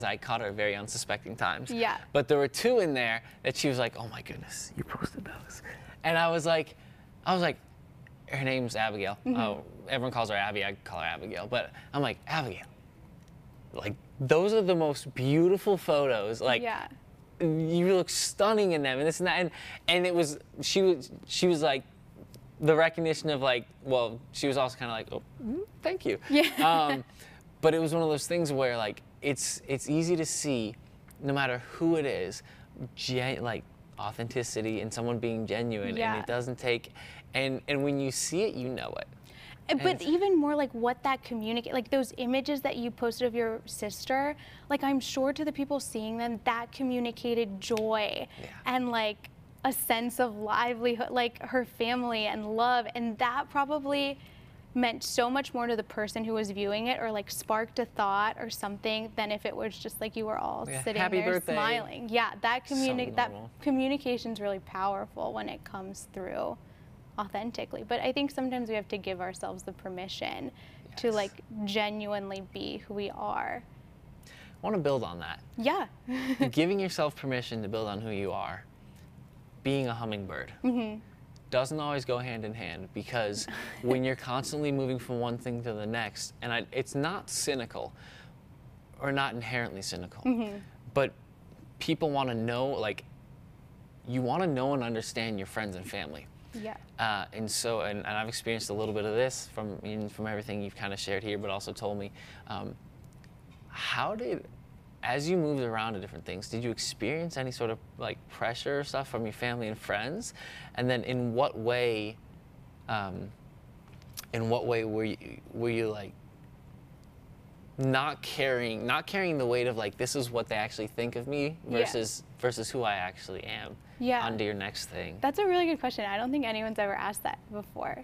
I caught her very unsuspecting times. Yeah. But there were two in there that she was like, oh my goodness, you posted those. And I was like, her name's Abigail. Oh, everyone calls her Abby, I call her Abigail. But I'm like, Abigail, like those are the most beautiful photos. Like, yeah. you look stunning in them, and this and that. And it was, she was like, the recognition of like, well, she was also kind of like, oh, thank you. Yeah. But it was one of those things where like, it's easy to see, no matter who it is, like authenticity and someone being genuine, Yeah. and it doesn't take, and when you see it, you know it. But even more like what that communicate, like those images that you posted of your sister, like I'm sure to the people seeing them, that communicated joy and like a sense of livelihood, like her family and love, and that probably meant so much more to the person who was viewing it, or like sparked a thought or something, than if it was just like you were all sitting happy there birthday. smiling. Yeah, that that normal. communication's really powerful when it comes through authentically. But I think sometimes we have to give ourselves the permission to like genuinely be who we are. I want to build on that. Yeah. Giving yourself permission to build on who you are. Being a hummingbird. Doesn't always go hand in hand, because when you're constantly moving from one thing to the next, and it's not cynical or not inherently cynical, but people want to know, like, you want to know and understand your friends and family. Yeah. And so, and I've experienced a little bit of this from everything you've kind of shared here, but also told me, as you moved around to different things, did you experience any sort of like pressure or stuff from your family and friends? And then in what way were you like not carrying the weight of like, this is what they actually think of me versus who I actually am onto your next thing? That's a really good question. I don't think anyone's ever asked that before.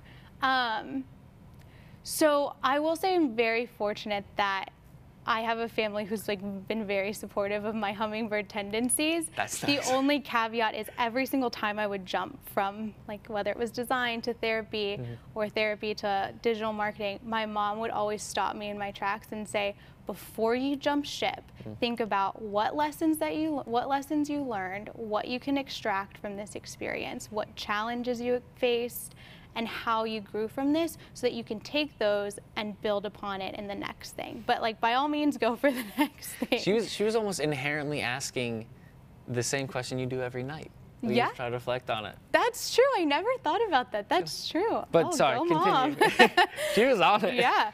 So I will say I'm very fortunate that I have a family who's like been very supportive of my hummingbird tendencies. That's the nice. only caveat is every single time I would jump from like whether it was design to therapy or therapy to digital marketing, my mom would always stop me in my tracks and say, before you jump ship, think about what lessons you learned, what you can extract from this experience, what challenges you faced, and how you grew from this, so that you can take those and build upon it in the next thing. But like, by all means, go for the next thing. She was almost inherently asking the same question you do every night. We just try to reflect on it. That's true. I never thought about that. That's true. But oh, sorry, go continue. Mom. She was on it. Yeah.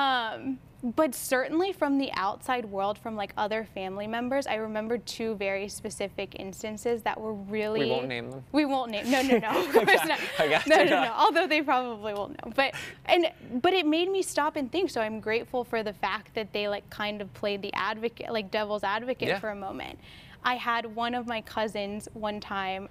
But certainly from the outside world, from like other family members, I remember two very specific instances that were really... We won't name them. We won't name. No, of course not. No. Although they probably will know. But it made me stop and think. So I'm grateful for the fact that they like kind of played the advocate, like devil's advocate for a moment. I had one of my cousins one time.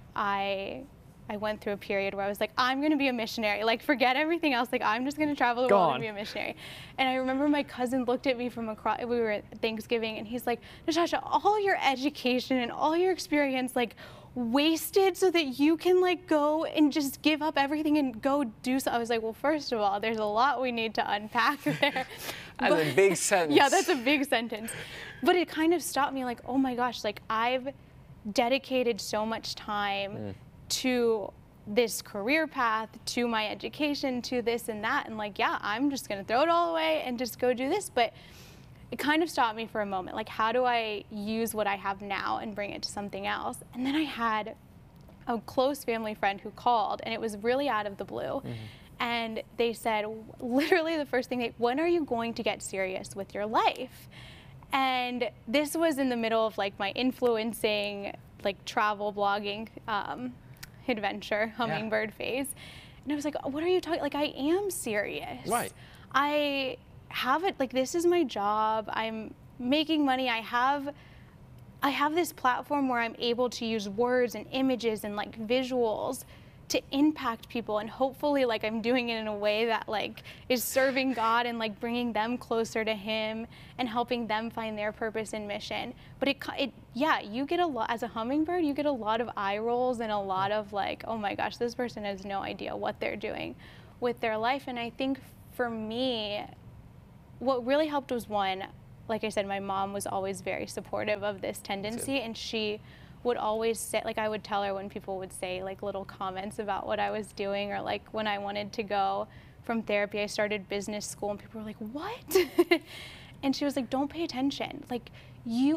I went through a period where I was like, I'm going to be a missionary. Like, forget everything else. Like, I'm just going to travel the world and be a missionary. And I remember my cousin looked at me from across, we were at Thanksgiving, and he's like, Natasha, all your education and all your experience, like, wasted so that you can, like, go and just give up everything and go do so. I was like, well, first of all, there's a lot we need to unpack there. That's a big sentence. Yeah, that's a big sentence. But it kind of stopped me, like, oh my gosh, like, I've dedicated so much time to this career path, to my education, to this and that, and like, yeah, I'm just gonna throw it all away and just go do this. But it kind of stopped me for a moment, like, how do I use what I have now and bring it to something else? And then I had a close family friend who called, and it was really out of the blue. And they said, literally the first thing, when are you going to get serious with your life? And this was in the middle of like my influencing, like travel blogging, adventure hummingbird phase. And I was like, what are you talking, like, I am serious. Right. I have it, like, this is my job. I'm making money. I have this platform where I'm able to use words and images and like visuals to impact people, and hopefully like I'm doing it in a way that like is serving God and like bringing them closer to Him and helping them find their purpose and mission. But yeah, you get a lot as a hummingbird. You get a lot of eye rolls and a lot of like, oh my gosh, this person has no idea what they're doing with their life. And I think for me, what really helped was, one, like I said, my mom was always very supportive of this tendency, and she would always say, like, I would tell her when people would say like little comments about what I was doing, or like when I wanted to go from therapy, I started business school, and people were like, what? And she was like, don't pay attention. Like,